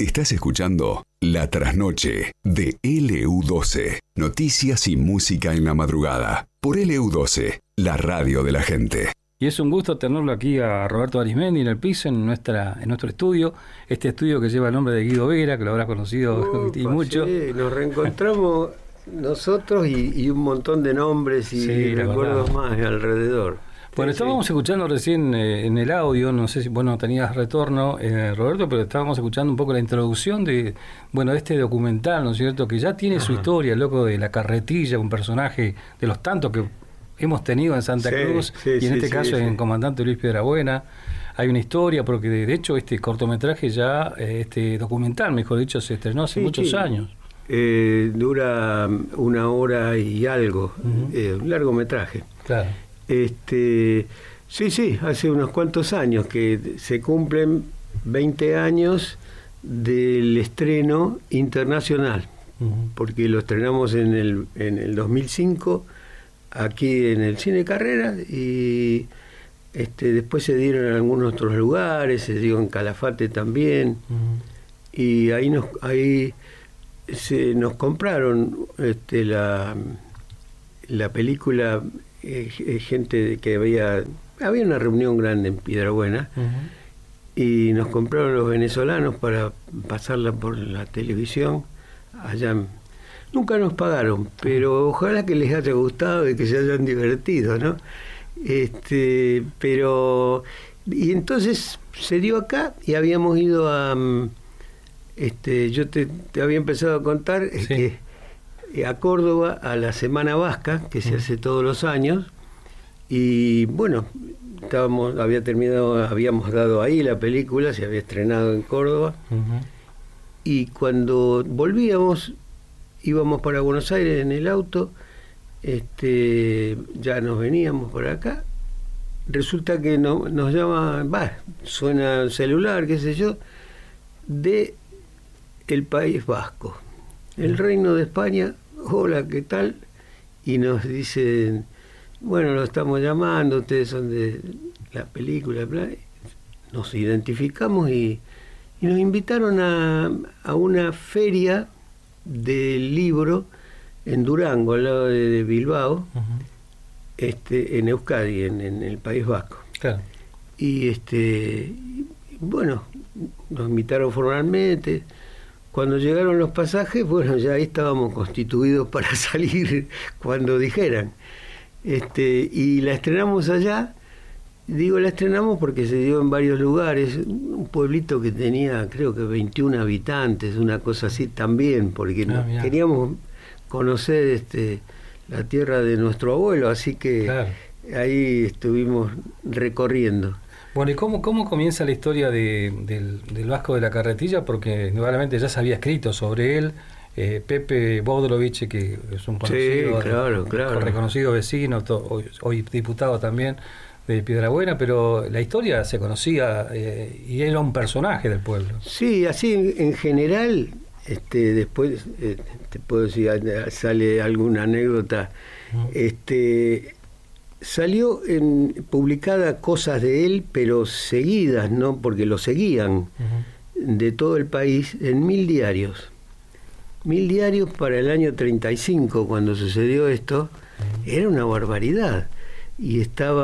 Estás escuchando La Trasnoche de LU12. Noticias y música en la madrugada. Por LU12, la radio de la gente. Y es un gusto tenerlo aquí a Roberto Arismendi en el piso, en nuestro estudio. Este estudio que lleva el nombre de Guido Vera, que lo habrás conocido y mucho. Sí, nos reencontramos nosotros y un montón de nombres y recuerdos más alrededor. Bueno, estábamos escuchando recién en el audio, no sé si tenías retorno, Roberto, pero estábamos escuchando un poco la introducción de este documental, ¿no es cierto?, que ya tiene su historia, el loco de la carretilla, un personaje de los tantos que hemos tenido en Santa Cruz, y en este caso en Comandante Luis Piedrabuena. Hay una historia, porque de hecho este cortometraje ya, este documental, mejor dicho, se estrenó hace muchos años. Dura 1 hora y algo, un largometraje. Claro. Hace unos cuantos años que se cumplen 20 años del estreno internacional, porque lo estrenamos en el 2005 aquí en el Cine Carrera, y después se dieron en algunos otros lugares, se dio en Calafate también, y ahí nos compraron la película. Gente que había una reunión grande en Piedrabuena, y nos compraron los venezolanos para pasarla por la televisión allá. Nunca nos pagaron, pero ojalá que les haya gustado y que se hayan divertido, ¿no? Y entonces se dio acá, y habíamos ido a yo te había empezado a contar a Córdoba, a la Semana Vasca, que se hace todos los años, y bueno, habíamos dado ahí la película, se había estrenado en Córdoba, y cuando volvíamos, íbamos para Buenos Aires en el auto, ya nos veníamos por acá, resulta que nos llama, suena el celular, qué sé yo, de el País Vasco, el Reino de España. Hola, ¿qué tal? Y nos dicen, lo estamos llamando, ustedes son de la película, bla. Nos identificamos y nos invitaron a una feria del libro en Durango, al lado de Bilbao, en Euskadi, en el País Vasco. Claro. Y nos invitaron formalmente. Cuando llegaron los pasajes, ya ahí estábamos constituidos para salir cuando dijeran. Y la estrenamos allá. Digo, la estrenamos porque se dio en varios lugares. Un pueblito que tenía, creo que 21 habitantes, una cosa así también, porque queríamos conocer la tierra de nuestro abuelo, así que ahí estuvimos recorriendo. Bueno, ¿y cómo comienza la historia del Vasco de la Carretilla? Porque indudablemente ya se había escrito sobre él, Pepe Bodrovich, que es un conocido, reconocido vecino, hoy diputado también de Piedrabuena, pero la historia se conocía y era un personaje del pueblo. Sí, así en general, después te puedo decir, sale alguna anécdota, salió publicada cosas de él, pero seguidas, ¿no? Porque lo seguían de todo el país en 1000 diarios. 1000 diarios para el año 35, cuando sucedió esto, era una barbaridad. Y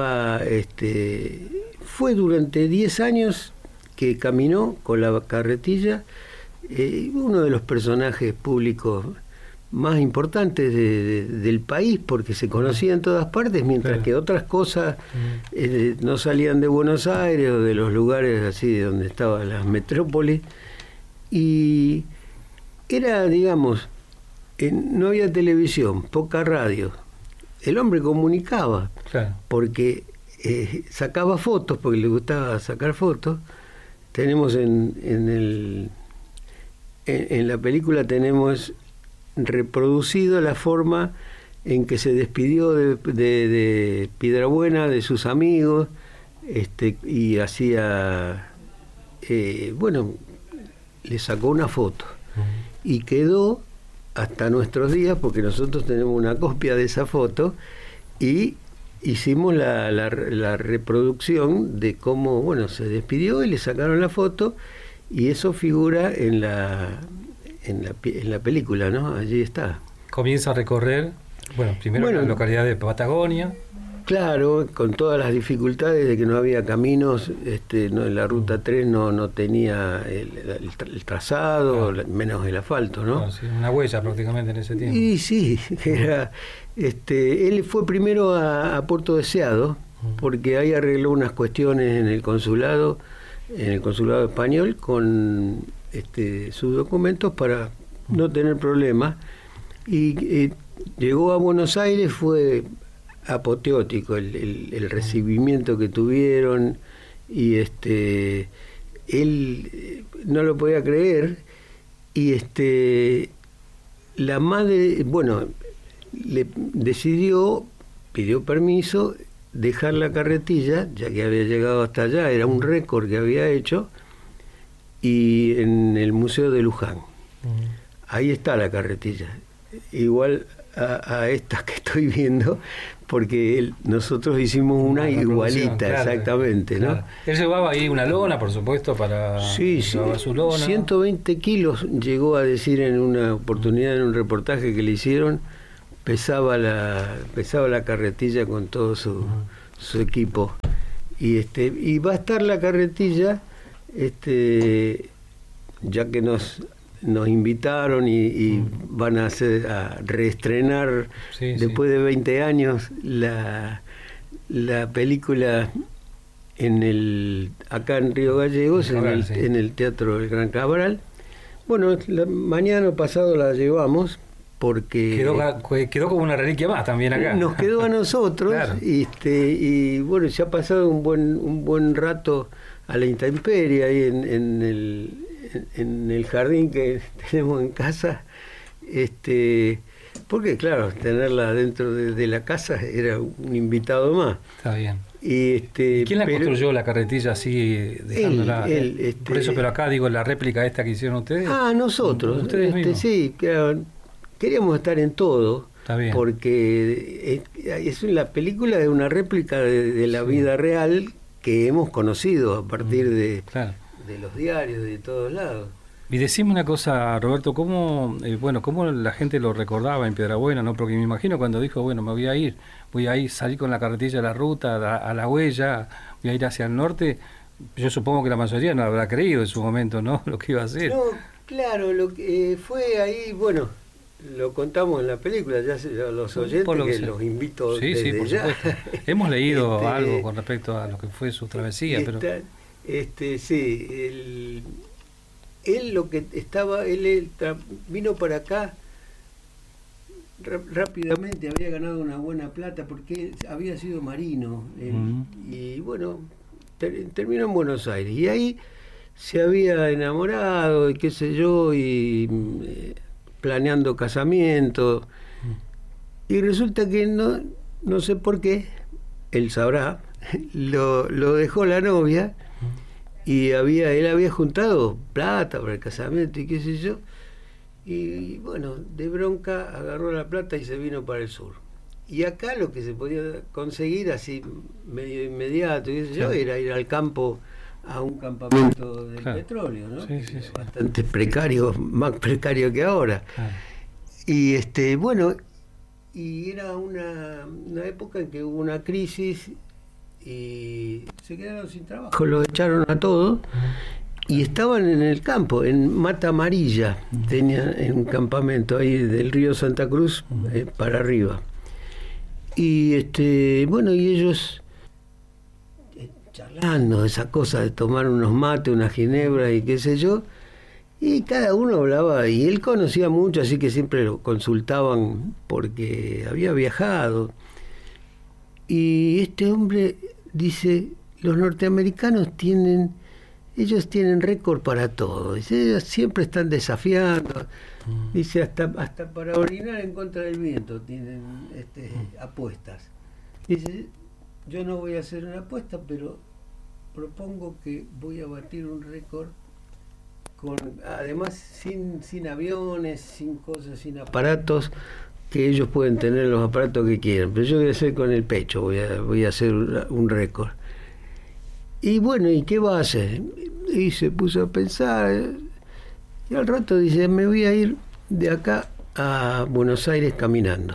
fue durante 10 años que caminó con la carretilla, uno de los personajes públicos más importantes del país, porque se conocía en todas partes, mientras que otras cosas no salían de Buenos Aires o de los lugares así de donde estaban las metrópolis, y era, digamos, no había televisión, poca radio, el hombre comunicaba, porque sacaba fotos, porque le gustaba sacar fotos. Tenemos en la película tenemos reproducido la forma en que se despidió de Piedrabuena, de sus amigos, y hacía, le sacó una foto, y quedó hasta nuestros días, porque nosotros tenemos una copia de esa foto, y hicimos la reproducción de cómo, se despidió y le sacaron la foto, Y eso figura en la película, ¿no? Allí está. Comienza a recorrer, primero la localidad de Patagonia. Claro, con todas las dificultades de que no había caminos, la ruta 3 no tenía el trazado, menos el asfalto, ¿no? Claro, sí, una huella prácticamente en ese tiempo. Y sí, era, él fue primero a Puerto Deseado, porque ahí arregló unas cuestiones en el consulado español con sus documentos para no tener problemas, y llegó a Buenos Aires. Fue apoteótico el recibimiento que tuvieron, y él no lo podía creer, y la madre, pidió permiso, dejar la carretilla, ya que había llegado hasta allá, era un récord que había hecho, y en el Museo de Luján. Ahí está la carretilla, igual a esta que estoy viendo, porque nosotros hicimos una igualita, claro, exactamente, ¿no? Claro. Él llevaba ahí una lona, por supuesto, para su lona. 120 kilos llegó a decir en una oportunidad, en un reportaje que le hicieron, pesaba la carretilla con todo su equipo. Y va a estar la carretilla, ya que nos invitaron y van a reestrenar después de 20 años la película acá en Río Gallegos, en el Teatro del Gran Cabral. Bueno, mañana pasado la llevamos porque quedó como una reliquia más también acá. Nos quedó a nosotros. Claro. Y bueno, se ha pasado un buen rato a la intemperie ahí en el jardín que tenemos en casa, porque claro, tenerla dentro de la casa era un invitado más. Está bien. ¿Quién la construyó la carretilla así, dejándola? Por eso, pero acá digo, la réplica esta que hicieron ustedes. Nosotros. Ustedes mismos. Sí, queríamos estar en todo. Está bien. Porque es la película de una réplica de la vida real que hemos conocido a partir de los diarios de todos lados. Y decime una cosa, Roberto, ¿cómo la gente lo recordaba en Piedrabuena? ¿No? Porque me imagino cuando dijo, me voy a ir, salir con la carretilla de la ruta, a la huella, voy a ir hacia el norte, yo supongo que la mayoría no habrá creído en su momento, ¿no?, lo que iba a hacer. No, claro, lo que fue ahí, lo contamos en la película, ya los oyentes, que los invito desde por ya. Supuesto. Hemos leído algo con respecto a lo que fue su travesía, pero... Él lo que estaba, vino para acá rápidamente, había ganado una buena plata porque había sido marino, y terminó en Buenos Aires, y ahí se había enamorado y qué sé yo, y planeando casamiento, y resulta que no sé por qué, él sabrá, lo dejó la novia. Y él había juntado plata para el casamiento y qué sé yo, y de bronca agarró la plata y se vino para el sur. Y acá lo que se podía conseguir así medio inmediato, qué sé yo, era ir al campo, a un campamento del petróleo, ¿no? Sí. Bastante precario, más precario que ahora. Y y era una época en que hubo una crisis y se quedaron sin trabajo, los echaron a todos y estaban en el campo, en Mata Amarilla, tenían un campamento ahí del río Santa Cruz para arriba, y y ellos charlando de esa cosa de tomar unos mates, una ginebra y qué sé yo, y cada uno hablaba, y él conocía mucho, así que siempre lo consultaban porque había viajado. Y este hombre dice, los norteamericanos tienen récord para todo. Dice, ellos siempre están desafiando. Dice, hasta para orinar en contra del viento tienen apuestas. Dice, yo no voy a hacer una apuesta, pero propongo que voy a batir un récord además sin aviones, sin cosas, sin aparatos, que ellos pueden tener los aparatos que quieran, pero yo voy a hacer con el pecho, voy a hacer un récord. Y ¿y qué va a hacer? Y se puso a pensar, y al rato dice, me voy a ir de acá a Buenos Aires caminando.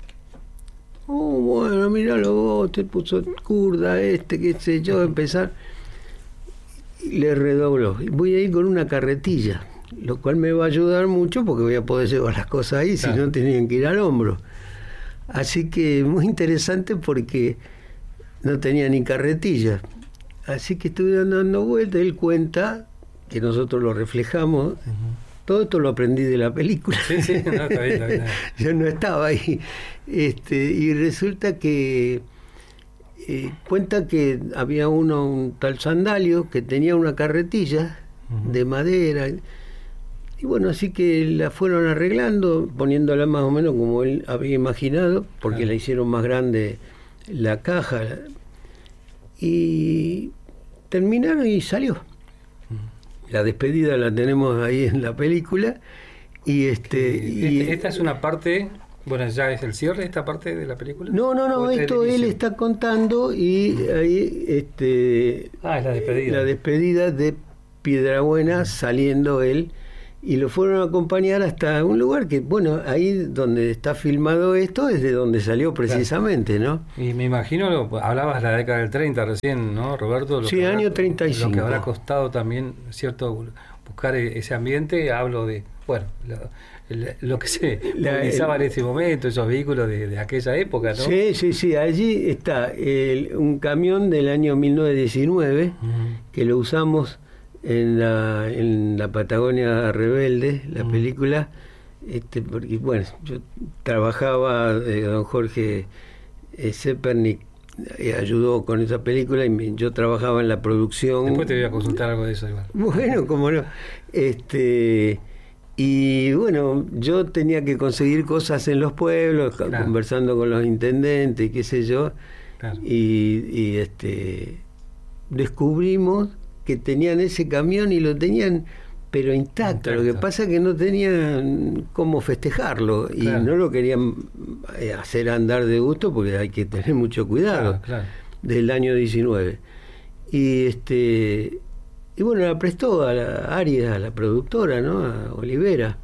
Bueno, miralo vos, te puso curda qué sé yo, empezar. Y le redobló. Voy a ir con una carretilla, lo cual me va a ayudar mucho porque voy a poder llevar las cosas ahí, claro. Si no tenían que ir al hombro. Así que muy interesante porque no tenía ni carretilla. Así que estuve dando vueltas. Él cuenta que nosotros lo reflejamos. Todo esto lo aprendí de la película. Sí, no, está bien. Yo no estaba ahí. Y resulta que cuenta que había un tal Sandalio que tenía una carretilla de madera. Y bueno, así que la fueron arreglando, poniéndola más o menos como él había imaginado, porque claro. La hicieron más grande la caja. Y terminaron y salió. La despedida la tenemos ahí en la película. Y esta es una parte, bueno, ya es el cierre de esta parte de la película. No, esto él está contando y ahí es la despedida. La despedida de Piedrabuena saliendo él. Y lo fueron a acompañar hasta un lugar que, bueno, ahí donde está filmado esto es de donde salió precisamente, ¿no? Y me imagino, hablabas de la década del 30 recién, ¿no, Roberto? Sí, año 35. Lo que habrá costado también, ¿cierto?, buscar ese ambiente. Hablo de, bueno, lo que se movilizaba en ese momento, esos vehículos de aquella época, ¿no? Sí, allí está un camión del año 1919 que lo usamos en la Patagonia Rebelde, la película, porque bueno, yo trabajaba, don Jorge Zepernik ayudó con esa película y yo trabajaba en la producción. Después te voy a consultar algo de eso igual. Bueno, cómo no. Y bueno, yo tenía que conseguir cosas en los pueblos, claro. Conversando con los intendentes, qué sé yo, claro. Y descubrimos que tenían ese camión y lo tenían pero intacto. Lo que pasa es que no tenían cómo festejarlo y claro. No lo querían hacer andar de gusto porque hay que tener mucho cuidado, claro. Del año 19 y bueno, la prestó a la Arias, a la productora, ¿no? A Olivera,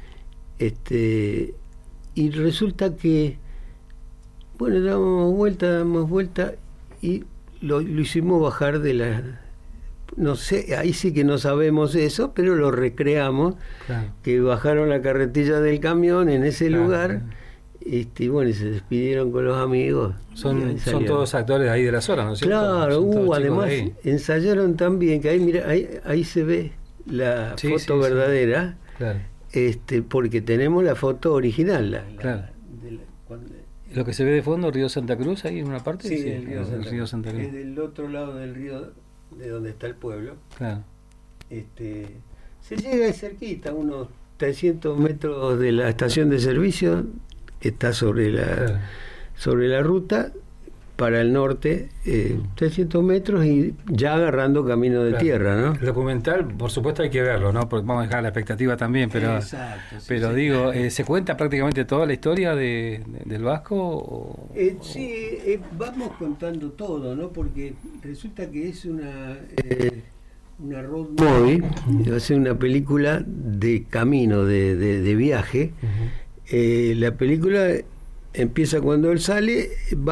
y resulta que bueno, damos vuelta y lo hicimos bajar de la, no sé, ahí sí que no sabemos eso, pero lo recreamos, claro. Que bajaron la carretilla del camión en ese claro. Lugar, y bueno, y se despidieron con los amigos. Son todos actores de ahí de la zona, ¿no es cierto? Claro, además ensayaron también, que ahí, mira, ahí se ve la foto verdadera, claro. Porque tenemos la foto original, claro. Lo que se ve de fondo, Río Santa Cruz, ahí en una parte, sí, el río Santa Cruz. Es del otro lado del río, de donde está el pueblo. Claro. Se llega de cerquita, unos 300 metros de la estación de servicio, que está sobre la ruta para el norte, 300 metros y ya agarrando camino de tierra, ¿no? El documental, por supuesto, hay que verlo, ¿no? Porque vamos a dejar la expectativa también, pero exacto, pero digo, ¿se cuenta prácticamente toda la historia del Vasco? Vamos contando todo, ¿no? Porque resulta que es una road movie, va a ser una película de camino, de viaje. La película empieza cuando él sale,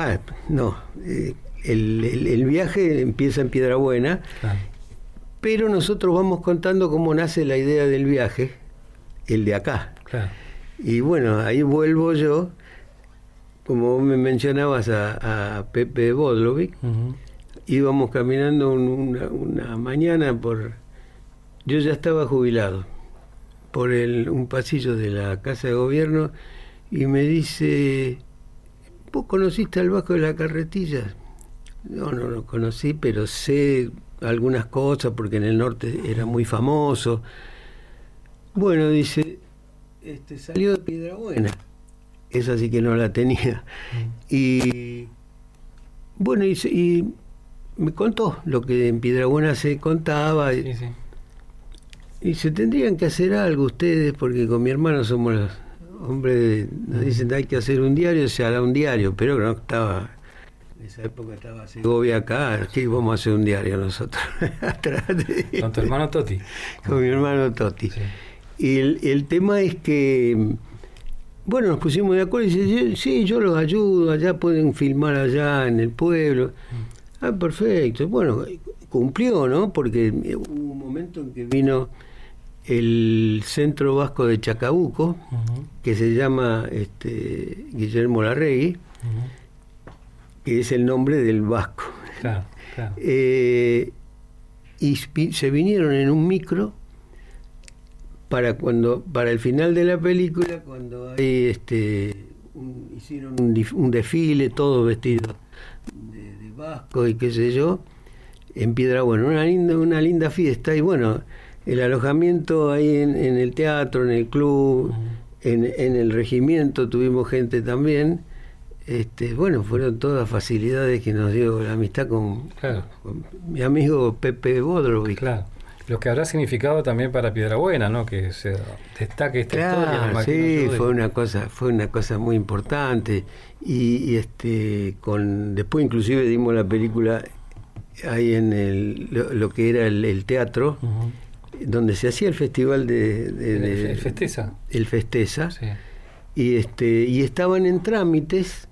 el viaje empieza en Piedrabuena, claro. Pero nosotros vamos contando cómo nace la idea del viaje, el de acá. Claro. Y bueno, ahí vuelvo yo, como me mencionabas a Pepe Bodlovic, íbamos caminando una mañana yo ya estaba jubilado, por un pasillo de la Casa de Gobierno, y me dice, ¿vos conociste al Vasco de la Carretilla? No lo conocí, pero sé algunas cosas porque en el norte era muy famoso. Bueno, dice, salió de Piedrabuena. Esa sí que no la tenía. Y bueno, y me contó lo que en Piedrabuena se contaba. Sí. Y se tendrían que hacer algo ustedes, porque con mi hermano somos los hombres, nos dicen hay que hacer un diario, se hará un diario, pero no estaba En esa época estaba Segovia acá, aquí vamos a hacer un diario nosotros. Con tu hermano Toti. Con mi hermano Toti. Sí. Y el tema es que, bueno, nos pusimos de acuerdo y dice, sí, yo los ayudo, allá pueden filmar allá en el pueblo. Ah, perfecto. Bueno, cumplió, ¿no? Porque hubo un momento en que vino el Centro Vasco de Chacabuco, que se llama Guillermo Larregui, que es el nombre del vasco. Claro, claro. Y se vinieron en un micro para el final de la película, cuando hay hicieron un desfile, todos vestidos de vasco y qué sé yo, en Piedrabuena, una linda fiesta. Y bueno, el alojamiento ahí en el teatro, en el club, en el regimiento tuvimos gente también. Bueno, fueron todas facilidades que nos dio la amistad con mi amigo Pepe Bodrovic. Claro. Lo que habrá significado también para Piedrabuena, ¿no? Que se destaque esta historia. Sí, fue una cosa muy importante. Y después inclusive dimos la película ahí en lo que era el teatro, donde se hacía el festival el Festeza. El Festeza. Sí. Y estaban en trámites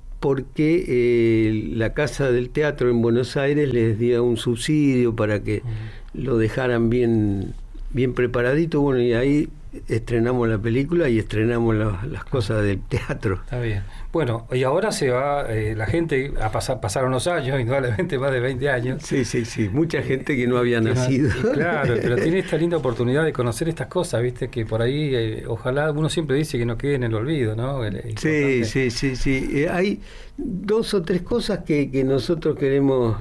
porque la Casa del Teatro en Buenos Aires les dio un subsidio para que lo dejaran bien preparadito. Bueno, y ahí estrenamos la película y estrenamos las cosas del teatro. Está bien. Bueno, y ahora se va la gente, pasaron los años, indudablemente más de 20 años. Sí, mucha gente que no había nacido. Claro, pero tiene esta linda oportunidad de conocer estas cosas, ¿viste? Que por ahí, ojalá, uno siempre dice que no quede en el olvido, ¿no? Sí. Hay 2 o 3 cosas que nosotros queremos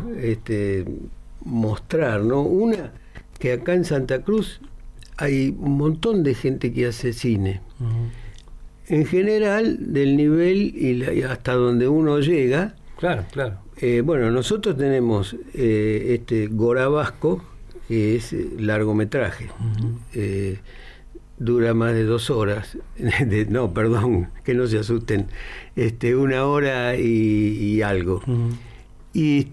mostrar, ¿no? Una, que acá en Santa Cruz hay un montón de gente que hace cine. En general, del nivel y hasta donde uno llega. Claro. Bueno, nosotros tenemos Gora Vasco, que es largometraje. Dura más de 2 horas. No, perdón, que no se asusten. 1 hora y algo. Y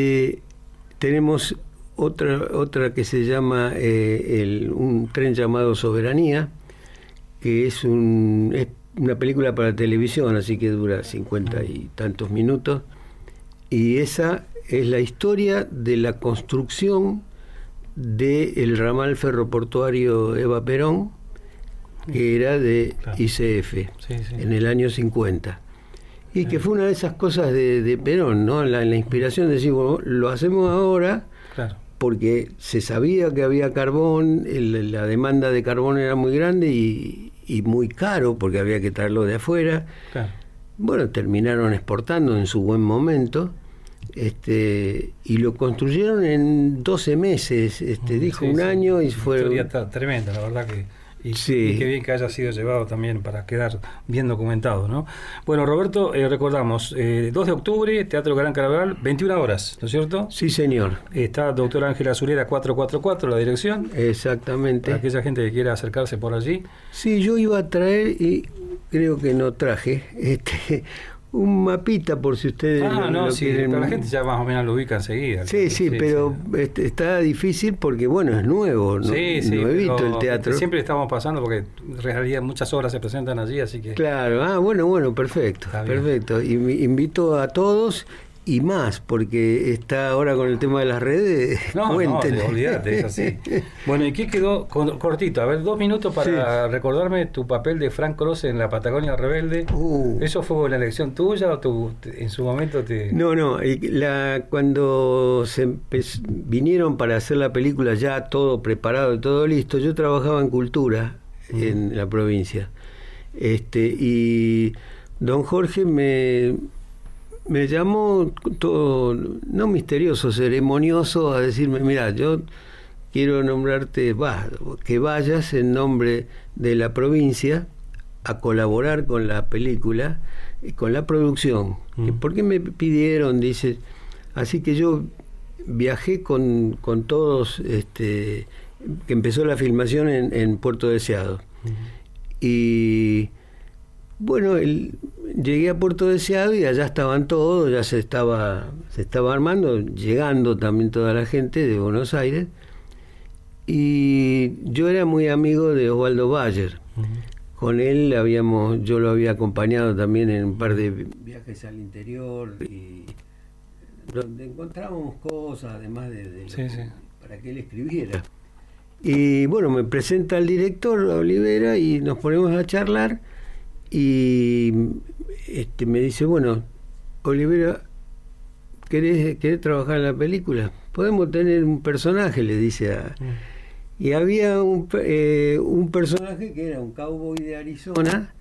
tenemos otra que se llama un tren llamado Soberanía, que es una película para televisión, así que dura 50 y tantos minutos, y esa es la historia de la construcción del ramal ferroportuario Eva Perón, que era de ICF, en el año 50. Y que fue una de esas cosas de Perón, ¿no? La inspiración de decir, bueno, lo hacemos ahora, porque se sabía que había carbón, la demanda de carbón era muy grande y muy caro, porque había que traerlo de afuera. Bueno, terminaron exportando en su buen momento, y lo construyeron en 12 meses, dijo un año, y fue... Una historia tremenda, la verdad que... Y qué bien que haya sido llevado también para quedar bien documentado, ¿no? Bueno, Roberto, recordamos, 2 de octubre, Teatro Gran Caraval, 21 horas, ¿no es cierto? Sí, señor. Está doctora Ángela Zurera 444, la dirección. Exactamente. Para aquella gente que quiera acercarse por allí. Sí, yo iba a traer, y creo que no traje, un mapita por si ustedes quieren. Pero la gente ya más o menos lo ubica enseguida. Sí, pero está difícil porque, bueno, es nuevo, ¿no? Nuevito el teatro. Siempre estamos pasando porque en realidad muchas obras se presentan allí, así que... Claro, bueno, perfecto. Y invito a todos y más, porque está ahora con el tema de las redes. No, olvídate, es así. Bueno, ¿y qué quedó? Cortito, a ver, 2 minutos para recordarme tu papel de Frank Croce en La Patagonia Rebelde. ¿Eso fue una elección tuya o en su momento te...? No, cuando vinieron para hacer la película ya todo preparado y todo listo, yo trabajaba en cultura en la provincia. Y don Jorge me llamó todo, no misterioso, ceremonioso, a decirme, mira, yo quiero nombrarte, que vayas en nombre de la provincia a colaborar con la película y con la producción. ¿Por qué me pidieron? Dice, así que yo viajé con todos, que empezó la filmación en Puerto Deseado. Y bueno, llegué a Puerto Deseado y allá estaban todos, ya se estaba armando, llegando también toda la gente de Buenos Aires. Y yo era muy amigo de Osvaldo Bayer. Con él yo lo había acompañado también en un par de viajes al interior, y donde encontrábamos cosas, además para que él escribiera. Y bueno, me presenta el director Olivera y nos ponemos a charlar, y me dice, bueno, Olivera, ¿querés trabajar en la película? Podemos tener un personaje, le dice a... Y había un personaje que era un cowboy de Arizona,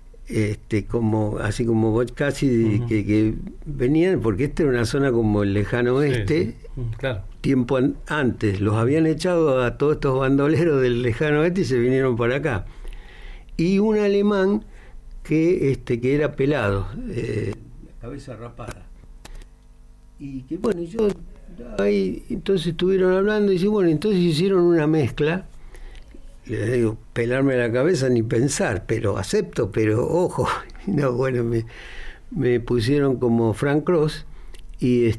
así como vos casi, que venían, porque esta era una zona como el lejano oeste, claro. Tiempo antes. Los habían echado a todos estos bandoleros del lejano oeste y se vinieron para acá. Y un alemán que era pelado, cabeza rapada. Y que bueno, yo... Ahí, entonces estuvieron hablando y dice, bueno, entonces hicieron una mezcla. Les digo, pelarme la cabeza ni pensar, pero acepto, pero ojo. No, bueno, me pusieron como Frank Cross, y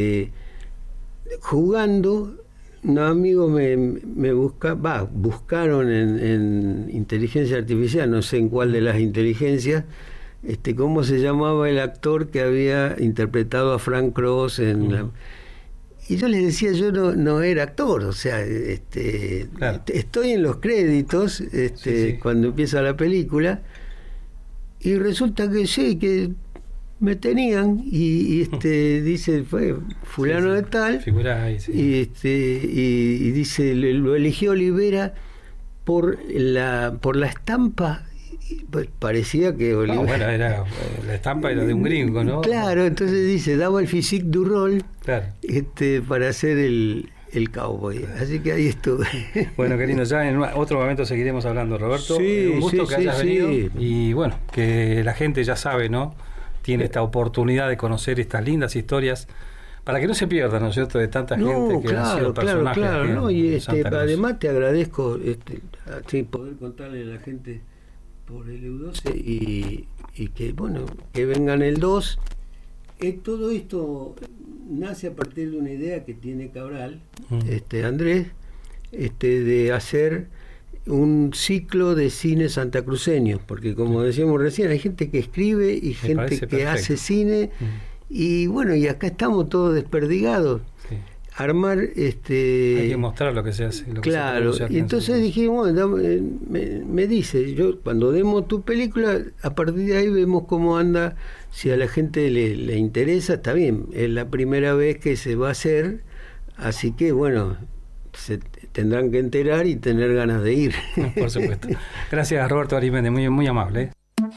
jugando, unos amigos me buscaron en inteligencia artificial, no sé en cuál de las inteligencias, cómo se llamaba el actor que había interpretado a Frank Cross en y yo les decía, yo no era actor, o sea, claro. Estoy en los créditos cuando empieza la película, y resulta que sí, que me tenían, y dice, fue fulano de tal, ahí, sí. y dice, lo eligió Olivera por la estampa. Pues parecía que Olivera... No, bueno, la estampa era de un gringo, ¿no? Claro, entonces dice, daba el physique du rol, claro, para hacer el cowboy. Así que ahí estuve. Bueno, querido, ya en otro momento seguiremos hablando, Roberto. Sí, un gusto que hayas venido. Sí. Y bueno, que la gente ya sabe, ¿no? Tiene esta oportunidad de conocer estas lindas historias, para que no se pierdan, ¿no es cierto?, de tanta gente que ha sido personajes. Claro, ¿no? Y además te agradezco poder contarle a la gente por LU12 y que bueno, que vengan el 2. Todo esto nace a partir de una idea que tiene Cabral, Andrés, de hacer un ciclo de cine santacruceño, porque como decíamos recién, hay gente que escribe y gente que hace cine, y bueno, y acá estamos todos desperdigados. Sí. Armar hay que mostrar lo que se hace, claro, y entonces dijimos, me dice, yo cuando demos tu película, a partir de ahí vemos cómo anda, si a la gente le interesa, está bien, es la primera vez que se va a hacer, así que bueno, se tendrán que enterar y tener ganas de ir. Por supuesto. Gracias, Roberto Arismendi, muy, muy amable.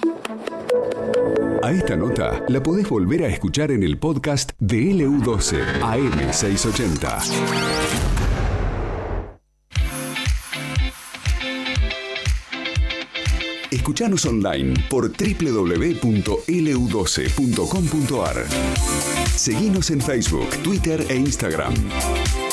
A esta nota la podés volver a escuchar en el podcast de LU12 AM680. Escuchanos online por www.lu12.com.ar. Seguinos en Facebook, Twitter e Instagram.